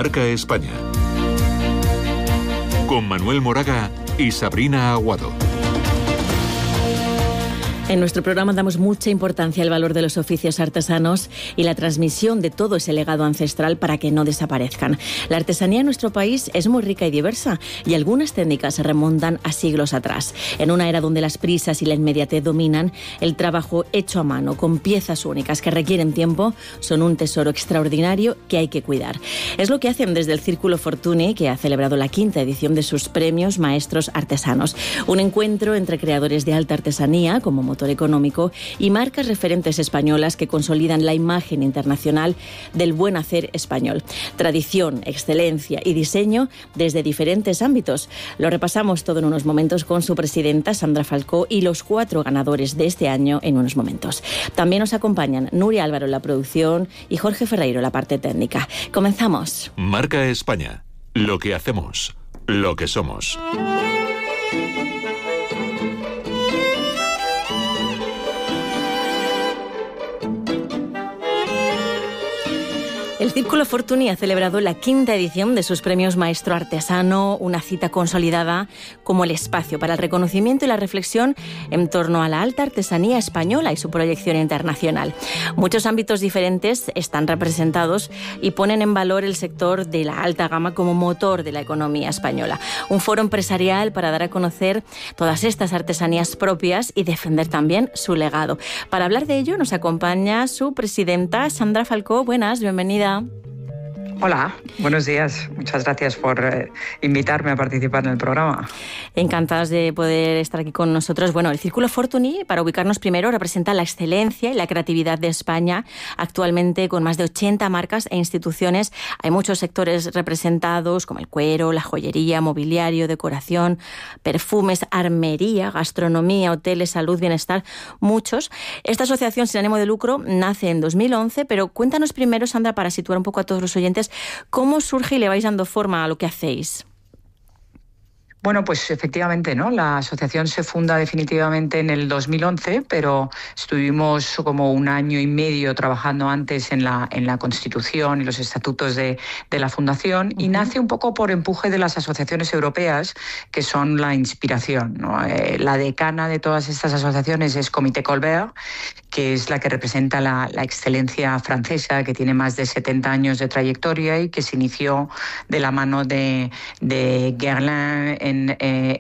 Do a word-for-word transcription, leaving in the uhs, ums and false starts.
Marca España. Con Manuel Moraga y Sabrina Aguado. En nuestro programa damos mucha importancia al valor de los oficios artesanos y la transmisión de todo ese legado ancestral para que no desaparezcan. La artesanía en nuestro país es muy rica y diversa y algunas técnicas se remontan a siglos atrás. En una era donde las prisas y la inmediatez dominan, el trabajo hecho a mano con piezas únicas que requieren tiempo son un tesoro extraordinario que hay que cuidar. Es lo que hacen desde el Círculo Fortuny, que ha celebrado la quinta edición de sus premios Maestros Artesanos. Un encuentro entre creadores de alta artesanía como motor económico y marcas referentes españolas que consolidan la imagen internacional del buen hacer español. Tradición, excelencia y diseño desde diferentes ámbitos. Lo repasamos todo en unos momentos con su presidenta Sandra Falcó y los cuatro ganadores de este año en unos momentos. También nos acompañan Nuria Álvaro en la producción y Jorge Ferreiro en la parte técnica. Comenzamos. Marca España. Lo que hacemos, lo que somos. El Círculo Fortuny ha celebrado la quinta edición de sus premios Maestro Artesano, una cita consolidada como el espacio para el reconocimiento y la reflexión en torno a la alta artesanía española y su proyección internacional. Muchos ámbitos diferentes están representados y ponen en valor el sector de la alta gama como motor de la economía española. Un foro empresarial para dar a conocer todas estas artesanías propias y defender también su legado. Para hablar de ello nos acompaña su presidenta Sandra Falcó. Buenas, bienvenida. Hola, buenos días. Muchas gracias por eh, invitarme a participar en el programa. Encantadas de poder estar aquí con nosotros. Bueno, el Círculo Fortuny, para ubicarnos primero, representa la excelencia y la creatividad de España. Actualmente, con más de ochenta marcas e instituciones, hay muchos sectores representados, como el cuero, la joyería, mobiliario, decoración, perfumes, armería, gastronomía, hoteles, salud, bienestar, muchos. Esta asociación sin ánimo de lucro nace en dos mil once, pero cuéntanos primero, Sandra, para situar un poco a todos los oyentes, ¿cómo surge y le vais dando forma a lo que hacéis? Bueno, pues efectivamente, ¿no? La asociación se funda definitivamente en el dos mil once, pero estuvimos como un año y medio trabajando antes en la, en la Constitución y los estatutos de, de la fundación, y uh-huh. nace un poco por empuje de las asociaciones europeas, que son la inspiración, ¿no? Eh, la decana de todas estas asociaciones es Comité Colbert, que es la que representa la, la excelencia francesa, que tiene más de setenta años de trayectoria y que se inició de la mano de, de Guerlain en, eh,